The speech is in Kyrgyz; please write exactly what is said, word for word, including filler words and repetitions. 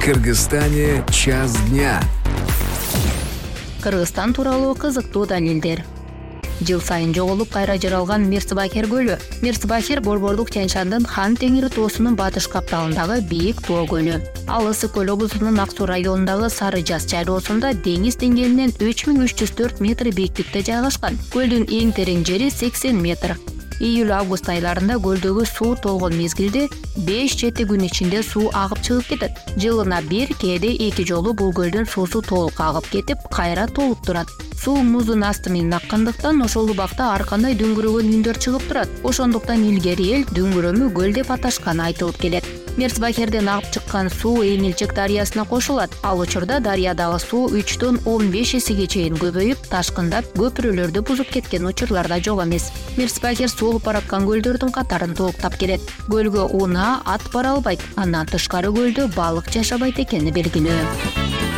Кыргызстане час дня. Кыргызстан тууралуу кызыктуу далилдер. Жыл сайын жоголуп кайра жаралган Мирсбакер көлү. Мирсбакер Борборлук Тянь-Шандын Хан Теңири тоосунун батыш капталындагы бийик тоо көлү. Ал Ысык көл облусунун Ак Суу районундагы Сары Жаз чайлоосунда деңиз деңгээлинен үч миң үч жүз төрт метр бийиктикте жайгашкан. Көлдүн эң терең жери сексен метр. Июль-август айларында көлдөгү суу толгон мезгилде беш-жети күн ичинде суу агып чыгып кетет. Жылына бир, кээде эки жолу бул көлдөн суусу толук агып кетип, кайра толуп турат. Суу муздун асты менен аккандыктан ошол убакта ар кандай дүңгүрөгөн үндөр чыгып турат. Ошондуктан илгери эл дүңгүрөмү көл деп аташканы айтылып келет. Мирсбакерден агып чыккан суу Эмилчек дарыясына кошулат. Ал учурда дарыядагы суу үчтөн он беш эсеге чейин көбөйүп, ташкындап, көпүрөлөрдү бузуп кеткен учурлар да жок эмес. Мирсбакер сулуп бараткан көлдөрдүн катарын толуктап келет. Көлгө унаа, ат бара албайт. Андан тышкары көлдө балык жашабайт экени белгилүү.